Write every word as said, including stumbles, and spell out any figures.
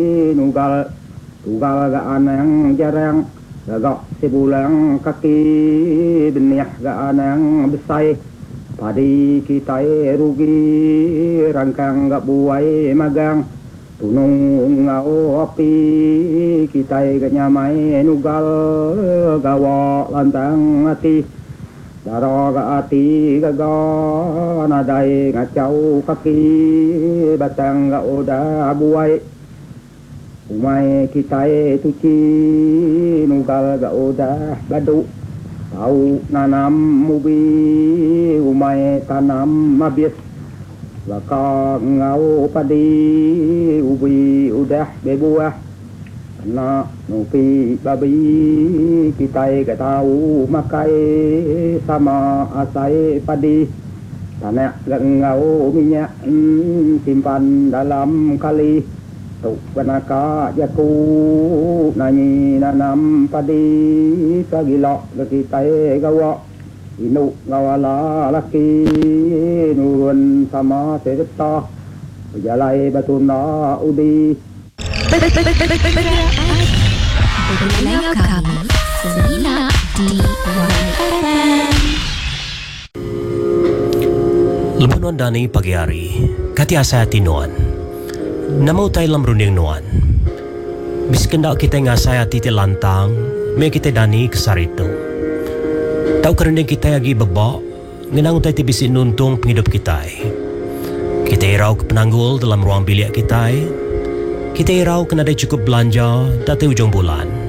nugal tugal gaan yang jarang gagak sebulan kaki benih gaan yang besar padi kita rugi rangkang gak buai magang tunung ngau api kita kenyamai nugal gawa lantang hati daro ga ati gaga nadai ngacau kaki batang ga oda buai umai kita tuci nugal ga oda badu tau nanam mubi umai tanam mabis laka ngau padi ubi udah bebuah na nupi babi kita ke tahu makai sama asai padi tanah gengau minyak mm, simpan dalam kali tu penaka jaku nani nanam padi sagilok kita gawa inu gawala laki nurun sama serta berjalai batuna udi Berlayar kami Selina di Y F M. Lamunon dani pagi hari kati asa tinuan namaw tayo lamruning nuan bisken dak kita ngasay ati lantang may kita dani kesarito tau karendeng kita agi baba ngenang tayo tibisin nuntong penghidup kita kita iraw ke penanggul dalam ruang bilik kita kita iraw kena ada cukup belanja dati ujung bulan